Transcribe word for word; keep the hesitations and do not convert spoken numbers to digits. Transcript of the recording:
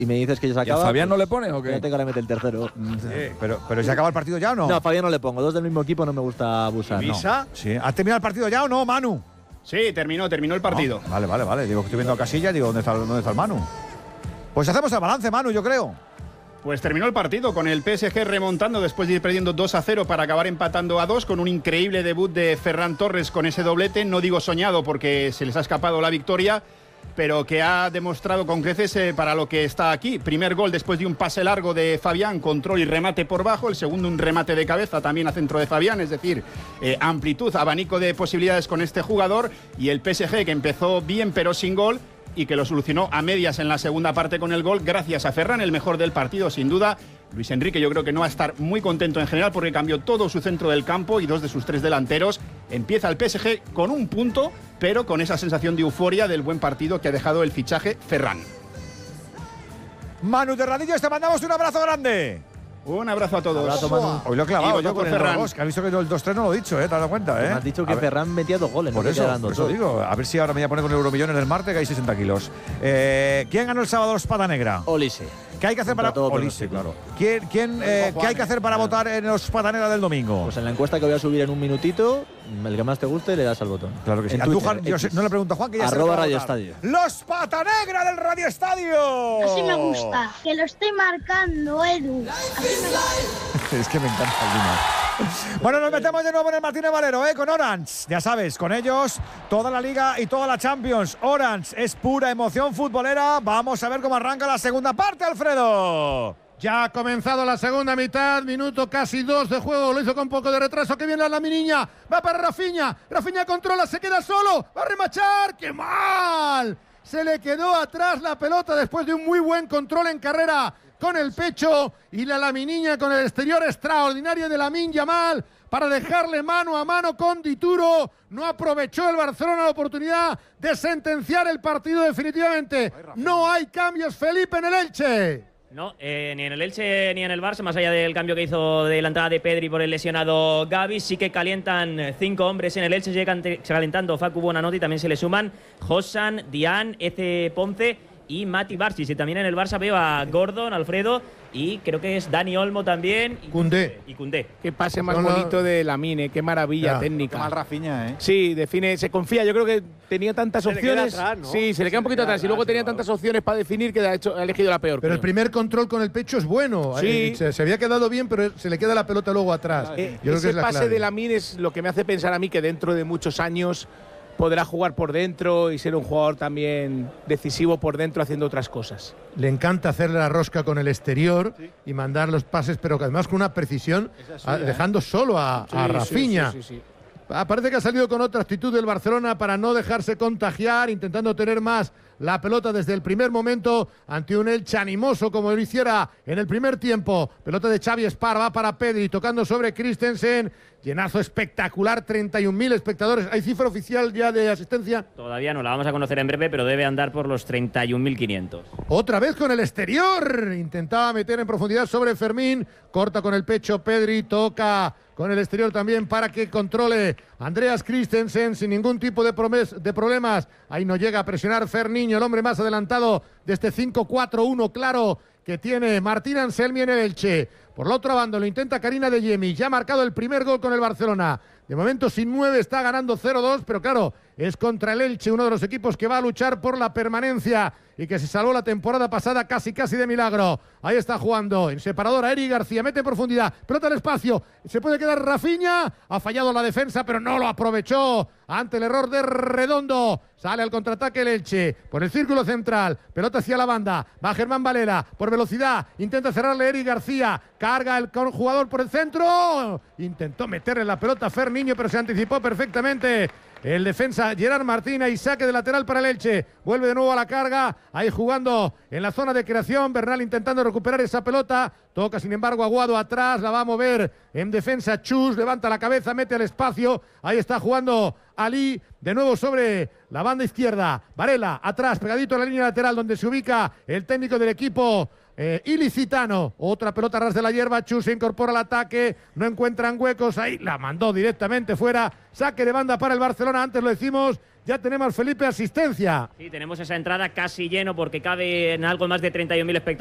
y me dices que ya se acaba. ¿Y a Fabián pues, no le pones o qué? Ya tengo que meter el tercero. Sí, pero, pero ¿se acaba el partido ya o no? No, a Fabián no le pongo. Dos del mismo equipo no me gusta abusar. No. Sí. ¿Has terminado el partido ya o no, Manu? Sí, terminó, terminó el partido. Oh, vale, vale, vale. Digo que estoy viendo a Casilla, digo, ¿dónde está, ¿dónde está el Manu? Pues hacemos el balance, Manu, yo creo. Pues terminó el partido con el P S G remontando después de ir perdiendo dos a cero para acabar empatando a dos, con un increíble debut de Ferran Torres con ese doblete. No digo soñado porque se les ha escapado la victoria, pero que ha demostrado con creces eh, para lo que está aquí. Primer gol después de un pase largo de Fabián, control y remate por bajo. El segundo un remate de cabeza también a centro de Fabián, es decir, eh, amplitud, abanico de posibilidades con este jugador. Y el P S G que empezó bien pero sin gol y que lo solucionó a medias en la segunda parte con el gol gracias a Ferran, el mejor del partido sin duda. Luis Enrique yo creo que no va a estar muy contento en general porque cambió todo su centro del campo y dos de sus tres delanteros. Empieza el P S G con un punto, pero con esa sensación de euforia del buen partido que ha dejado el fichaje Ferran. Manu Terradillos, te mandamos un abrazo grande. Un abrazo a todos. Abrazo, Manu. Hoy lo he clavado Y yo con el Ferran. dos, que ha visto que el dos tres no lo he dicho, ¿eh? ¿Te has dado cuenta, eh? Me has dicho que A ver, Ferran metía dos goles. Por no eso, por eso digo. A ver si ahora me voy a poner con el Euromillones del martes, que hay sesenta kilos. Eh, ¿Quién ganó el sábado Espada Negra? Olise. ¿Qué hay que hacer Contra para todo Olise, pronóstico. claro. ¿Quién, quién, eh, ¿Qué hay que hacer para votar en los Espada Negra del domingo? Pues en la encuesta que voy a subir en un minutito, el que más te guste le das al botón. Claro que sí. En A tú, Twitter, Juan, yo sé- X. no le pregunto a Juan que ya Arroba se Radio Estadio. ¡Los Pata Negra del Radio Estadio! Así me gusta, que lo esté marcando, Edu. Así me gusta. Es que me encanta el Lima. Bueno, nos metemos de nuevo en el Martínez Valero, ¿eh? Con Orange. Ya sabes, con ellos toda la Liga y toda la Champions. Orange es pura emoción futbolera. Vamos a ver cómo arranca la segunda parte, Alfredo. Ya ha comenzado la segunda mitad, minuto casi dos de juego, lo hizo con un poco de retraso, que viene la Laminiña, va para Rafinha, Rafinha controla, se queda solo, va a remachar, ¡qué mal! Se le quedó atrás la pelota después de un muy buen control en carrera con el pecho y la Laminiña con el exterior extraordinario de Lamine Yamal para dejarle mano a mano con Dituro. No aprovechó el Barcelona la oportunidad de sentenciar el partido definitivamente. No hay cambios, Felipe, en el Elche. No, eh, ni en el Elche ni en el Barça, más allá del cambio que hizo de la entrada de Pedri por el lesionado Gavi, sí que calientan cinco hombres en el Elche, llegan calentando Facu Buonanotte y también se le suman Josan, Dian, Eze Ponce y Mati Barsis. Y también en el Barça veo a Gordon, Alfredo y creo que es Dani Olmo también. Y Koundé. Y Koundé. Qué pase más No, no. bonito de Lamine, qué maravilla Ya. técnica. Qué mal Rafinha, ¿eh? Sí, define, se confía. Yo creo que tenía tantas Se le queda opciones. atrás, ¿no? Sí, se le queda un poquito queda atrás. Y luego atrás, tenía claro. tantas opciones para definir que ha, hecho, ha elegido la peor. Pero el creo. primer control con el pecho es bueno. Sí. Eh, Se, se había quedado bien, pero se le queda la pelota luego atrás. Eh, Yo creo ese que es la pase clave. de Lamine es lo que me hace pensar a mí que dentro de muchos años podrá jugar por dentro y ser un jugador también decisivo por dentro haciendo otras cosas. Le encanta hacerle la rosca con el exterior y mandar los pases, pero que además con una precisión, a- dejando solo a, a Rafinha. Sí, sí, sí, sí. Ah, Parece que ha salido con otra actitud del Barcelona para no dejarse contagiar, intentando tener más la pelota desde el primer momento ante un Elche animoso como lo hiciera en el primer tiempo. Pelota de Xavi Espar, va para Pedri, tocando sobre Christensen. Llenazo espectacular, treinta y un mil espectadores. ¿Hay cifra oficial ya de asistencia? Todavía no, la vamos a conocer en breve, pero debe andar por los treinta y un mil quinientos. Otra vez con el exterior. Intentaba meter en profundidad sobre Fermín. Corta con el pecho Pedri. Toca con el exterior también para que controle Andreas Christensen sin ningún tipo de, promes- de problemas. Ahí no llega a presionar Ferniño, el hombre más adelantado de este cinco cuatro uno claro que tiene Martín Anselmi en el Elche. Por la otra banda lo intenta Karina de Yemi. Ya ha marcado el primer gol con el Barcelona. De momento sin nueve, está ganando cero dos, pero claro, es contra el Elche, uno de los equipos que va a luchar por la permanencia y que se salvó la temporada pasada casi casi de milagro. Ahí está jugando en separadora Eric García, mete en profundidad, pelota al espacio, se puede quedar Rafinha, ha fallado la defensa pero no lo aprovechó ante el error de Redondo. Sale al contraataque el Elche por el círculo central, pelota hacia la banda, va Germán Valera por velocidad, intenta cerrarle Eric García, carga el jugador por el centro, intentó meterle la pelota a Ferniño pero se anticipó perfectamente el defensa Gerard Martín y saque de lateral para el Elche. Vuelve de nuevo a la carga, ahí jugando en la zona de creación, Bernal intentando recuperar esa pelota, toca sin embargo Aguado atrás, la va a mover en defensa Chus, levanta la cabeza, mete al espacio, ahí está jugando Ali, de nuevo sobre la banda izquierda, Varela atrás, pegadito a la línea lateral donde se ubica el técnico del equipo eh, ilicitano. Otra pelota ras de la hierba, Chu se incorpora al ataque, no encuentran huecos, ahí la mandó directamente fuera, saque de banda para el Barcelona, antes lo decimos, ya tenemos, Felipe, asistencia. Sí, tenemos esa entrada casi lleno porque cabe en algo más de treinta y un mil espectadores.